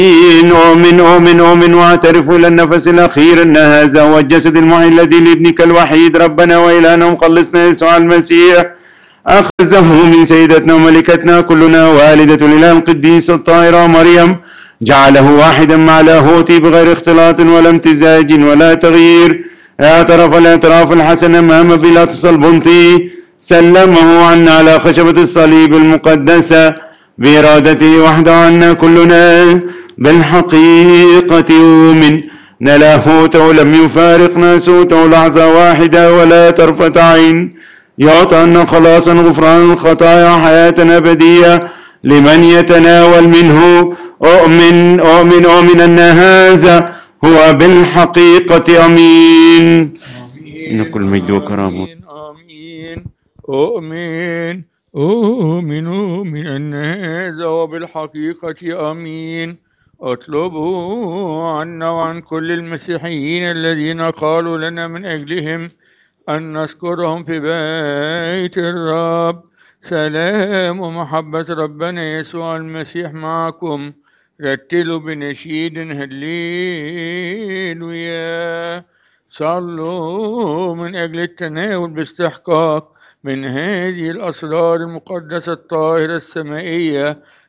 أؤمن أؤمن أؤمن وأعترف إلى النفس الأخير أن هذا هو الجسد المحيي الذي لابنك الوحيد ربنا وإلهنا ومخلصنا يسوع المسيح أخذه من سيدتنا وملكتنا كلنا والدة الإله القديس الطاهرة مريم جعله واحدا مع لاهوتي بغير اختلاط ولا امتزاج ولا تغيير اعترف الاعتراف الحسن أمام بيلاطس البنطي سلمه عنا على خشبة الصليب المقدسة بإرادته وحده عنا كلنا بالحقيقة يؤمن نلاهوته لم يفارق ناسوته لحظة واحدة ولا طرفة عين يعطى أن خلاصا غفران الخطايا حياة أبدية لمن يتناول منه أؤمن أؤمن أؤمن أن هذا هو بالحقيقة أمين إن كل مجد وكرامه آمين أؤمن أؤمن أؤمن أن هذا هو بالحقيقة أمين اطلبوا عنا وعن كل المسيحيين الذين قالوا لنا من أجلهم أن نذكرهم في بيت الرب سلام ومحبة ربنا يسوع المسيح معكم رتلوا بنشيد هللويا صلوا من أجل التناول باستحقاق من هذه الأسرار المقدسة الطاهرة السمائية